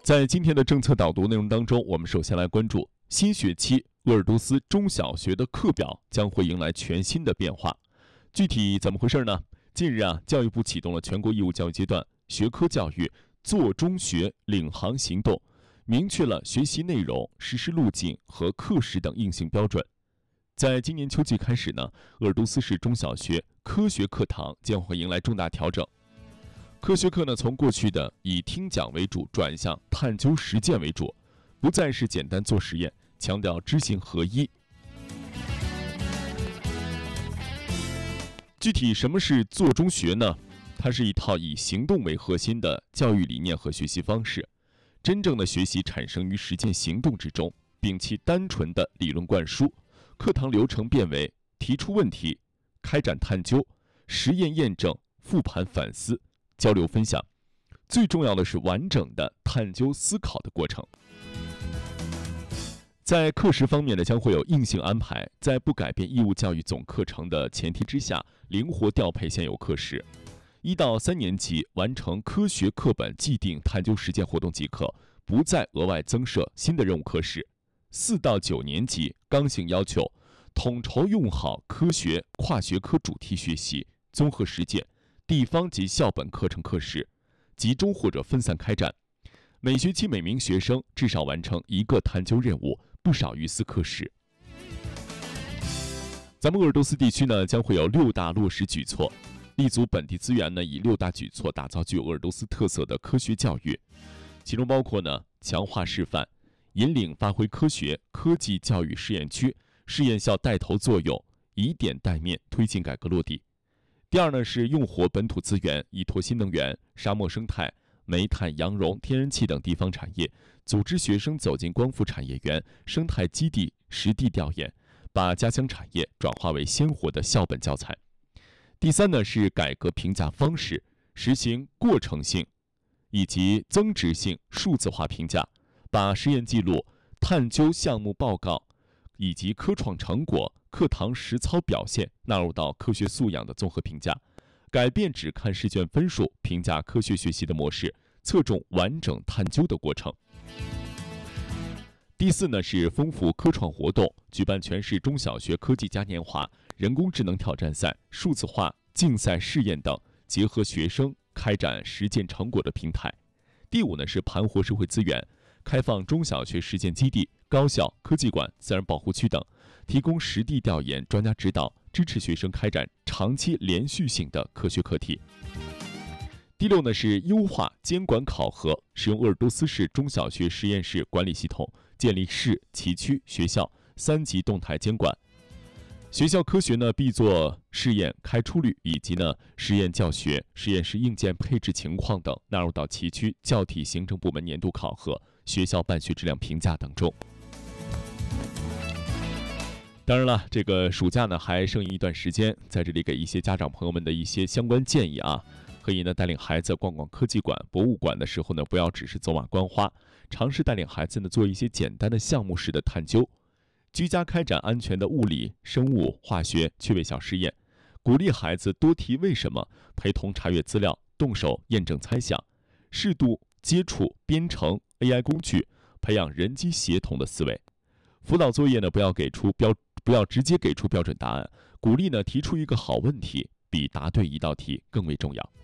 在今天的政策导读内容当中，我们首先来关注新学期鄂尔多斯中小学的课表将会迎来全新的变化。具体怎么回事呢？近日教育部启动了全国义务教育阶段学科教育做中学领航行动，明确了学习内容、实施路径和课时等硬性标准。在今年秋季开始呢，鄂尔多斯市中小学科学课堂将会迎来重大调整。科学课呢，从过去的以听讲为主，转向探究实践为主，不再是简单做实验，强调知行合一。具体什么是做中学呢？它是一套以行动为核心的教育理念和学习方式，真正的学习产生于实践行动之中，摒弃单纯的理论灌输，课堂流程变为提出问题、开展探究、实验验证、复盘反思、交流分享，最重要的是完整的探究思考的过程。在课时方面呢，将会有硬性安排，在不改变义务教育总课程的前提之下，灵活调配现有课时。1到3年级完成科学课本既定探究实践活动即可，不再额外增设新的任务课时。4到9年级刚性要求统筹用好科学跨学科主题学习、综合实践、地方及校本课程课时，集中或者分散开展。每学期每名学生至少完成1个探究任务，不少于4课时。咱们鄂尔多斯地区呢，将会有6大落实举措，立足本地资源呢，以6大举措打造具有鄂尔多斯特色的科学教育，其中包括呢，强化示范，引领发挥科学科技教育试验区、试验校带头作用，以点带面推进改革落地。第二呢，是用活本土资源，依托新能源、沙漠生态、煤炭、羊绒、天然气等地方产业，组织学生走进光伏产业园、生态基地实地调研，把家乡产业转化为鲜活的校本教材。第三呢，是改革评价方式，实行过程性以及增值性数字化评价，把实验记录、探究项目报告以及科创成果、课堂实操表现纳入到科学素养的综合评价，改变只看试卷分数评价科学学习的模式，侧重完整探究的过程。第四呢，是丰富科创活动，举办全市中小学科技嘉年华、人工智能挑战赛、数字化竞赛试验等，结合学生开展实践成果的平台。第五呢，是盘活社会资源，开放中小学实践基地、高校、科技馆、自然保护区等，提供实地调研、专家指导，支持学生开展长期连续性的科学课题。第六呢，是优化监管考核，使用鄂尔多斯市中小学实验室管理系统，建立市、旗区、学校3级动态监管。学校科学呢必做试验开出率以及呢实验教学、实验室硬件配置情况等纳入到旗区教体行政部门年度考核、学校办学质量评价等中。当然了，这个暑假呢还剩一段时间，在这里给一些家长朋友们的一些相关建议啊，可以呢带领孩子逛逛科技馆、博物馆的时候呢，不要只是走马观花，尝试带领孩子呢做一些简单的项目式的探究，居家开展安全的物理、生物、化学趣味小实验，鼓励孩子多提为什么，陪同查阅资料，动手验证猜想，适度接触编程 AI 工具，培养人机协同的思维。辅导作业呢，不要直接给出标准答案，鼓励呢提出一个好问题，比答对一道题更为重要。